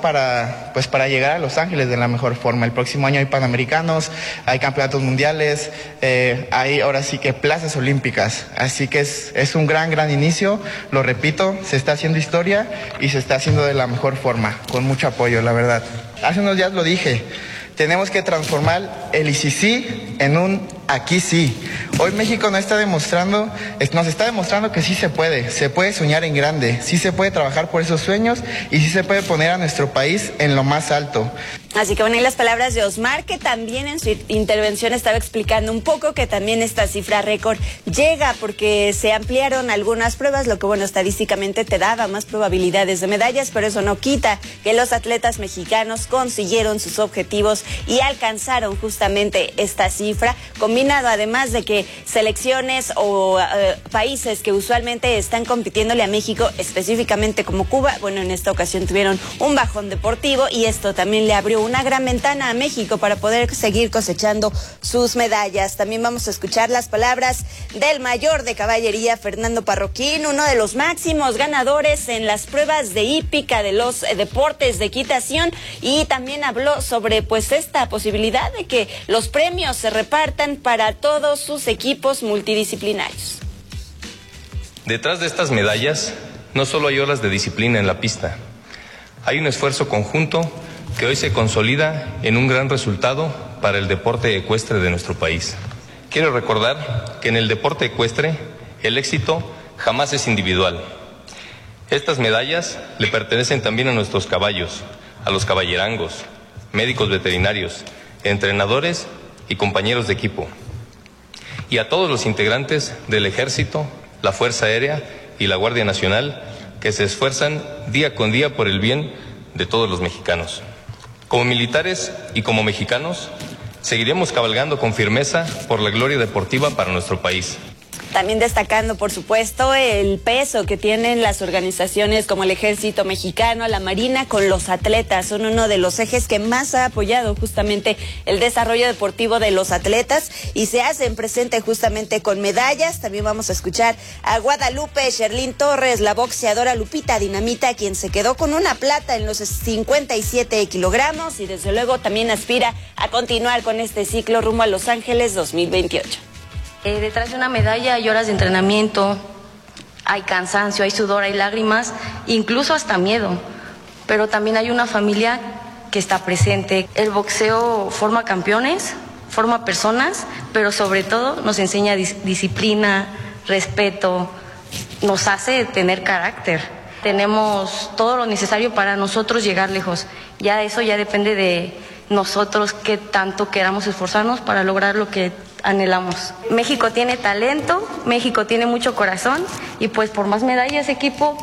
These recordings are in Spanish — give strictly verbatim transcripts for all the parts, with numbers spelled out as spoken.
para, pues, para llegar a Los Ángeles de la mejor forma. El próximo año hay Panamericanos, hay campeonatos mundiales, eh, hay ahora sí que plazas olímpicas. Así que es, es un gran, gran inicio. Lo repito, se está haciendo historia y se está haciendo de la mejor forma, con mucho apoyo, la verdad. Hace unos días lo dije, tenemos que transformar el y si sí en un aquí sí. Hoy México nos está demostrando, nos está demostrando que sí se puede, se puede soñar en grande, sí se puede trabajar por esos sueños y sí se puede poner a nuestro país en lo más alto. Así que bueno, y las palabras de Osmar, que también en su intervención estaba explicando un poco que también esta cifra récord llega porque se ampliaron algunas pruebas, lo que bueno, estadísticamente te daba más probabilidades de medallas, pero eso no quita que los atletas mexicanos consiguieron sus objetivos y alcanzaron justamente esta cifra, combinado además de que selecciones o eh, países que usualmente están compitiéndole a México, específicamente como Cuba, bueno, en esta ocasión tuvieron un bajón deportivo y esto también le abrió una gran ventana a México para poder seguir cosechando sus medallas. También vamos a escuchar las palabras del mayor de caballería, Fernando Parroquín, uno de los máximos ganadores en las pruebas de hípica de los eh, deportes de equitación, y también habló sobre pues esta posibilidad de que los premios se repartan para todos sus equipos multidisciplinarios. Detrás de estas medallas no solo hay horas de disciplina en la pista, hay un esfuerzo conjunto que hoy se consolida en un gran resultado para el deporte ecuestre de nuestro país. Quiero recordar que en el deporte ecuestre el éxito jamás es individual. Estas medallas le pertenecen también a nuestros caballos, a los caballerangos, médicos veterinarios, entrenadores y compañeros de equipo, y a todos los integrantes del Ejército, la Fuerza Aérea y la Guardia Nacional que se esfuerzan día con día por el bien de todos los mexicanos. Como militares y como mexicanos, seguiremos cabalgando con firmeza por la gloria deportiva para nuestro país. También destacando, por supuesto, el peso que tienen las organizaciones como el Ejército Mexicano, la Marina, con los atletas. Son uno de los ejes que más ha apoyado justamente el desarrollo deportivo de los atletas y se hacen presente justamente con medallas. También vamos a escuchar a Guadalupe Sherlyn Torres, la boxeadora Lupita Dinamita, quien se quedó con una plata en los cincuenta y siete kilogramos y desde luego también aspira a continuar con este ciclo rumbo a Los Ángeles dos mil veintiocho. Eh, detrás de una medalla hay horas de entrenamiento, hay cansancio, hay sudor, hay lágrimas, incluso hasta miedo, pero también hay una familia que está presente. El boxeo forma campeones, forma personas, pero sobre todo nos enseña dis- disciplina, respeto, nos hace tener carácter. Tenemos todo lo necesario para nosotros llegar lejos. Ya eso ya depende de nosotros qué tanto queramos esforzarnos para lograr lo que anhelamos. México tiene talento, México tiene mucho corazón y pues por más medallas, equipo.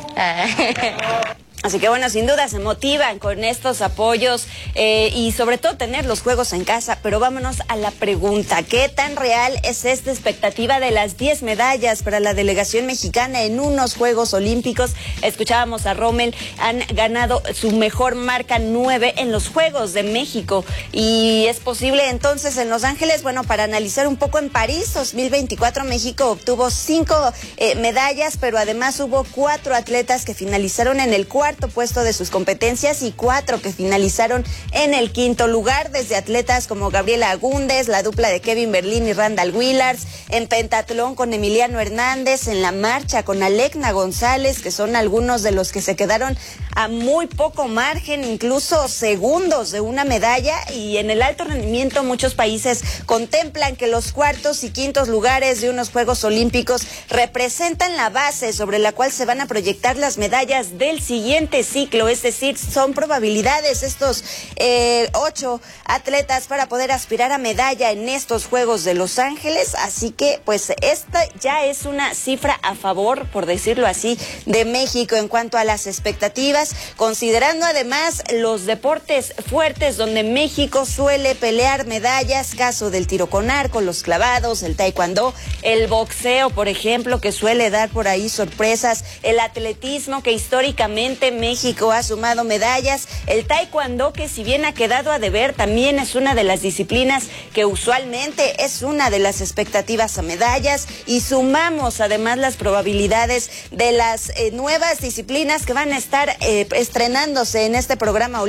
Así que bueno, sin duda se motivan con estos apoyos eh, y sobre todo tener los juegos en casa. Pero vámonos a la pregunta, ¿qué tan real es esta expectativa de las diez medallas para la delegación mexicana en unos Juegos Olímpicos? Escuchábamos a Rommel, han ganado su mejor marca, nueve en los Juegos de México. ¿Y es posible entonces en Los Ángeles? Bueno, para analizar un poco, en París dos mil veinticuatro México obtuvo cinco eh, medallas, pero además hubo cuatro atletas que finalizaron en el cuarto puesto de sus competencias y cuatro que finalizaron en el quinto lugar, desde atletas como Gabriela Agúndez, la dupla de Kevin Berlín y Randall Willars, en pentatlón con Emiliano Hernández, en la marcha con Alecna González, que son algunos de los que se quedaron a muy poco margen, incluso segundos de una medalla. Y en el alto rendimiento muchos países contemplan que los cuartos y quintos lugares de unos Juegos Olímpicos representan la base sobre la cual se van a proyectar las medallas del siguiente ciclo, es decir, son probabilidades estos eh, ocho atletas para poder aspirar a medalla en estos Juegos de Los Ángeles. Así que pues esta ya es una cifra a favor, por decirlo así, de México en cuanto a las expectativas, considerando además los deportes fuertes donde México suele pelear medallas, caso del tiro con arco, los clavados, el taekwondo, el boxeo, por ejemplo, que suele dar por ahí sorpresas, el atletismo, que históricamente México ha sumado medallas, el taekwondo, que si bien ha quedado a deber, también es una de las disciplinas que usualmente es una de las expectativas a medallas, y sumamos además las probabilidades de las eh, nuevas disciplinas que van a estar eh, estrenándose en este programa